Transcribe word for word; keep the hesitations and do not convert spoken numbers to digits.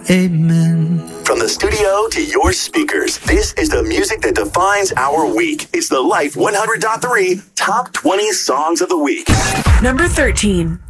Amen. From the studio to your speakers, this is the music that defines our week. It's the Life one hundred point three Top twenty Songs of the Week. Number thirteen.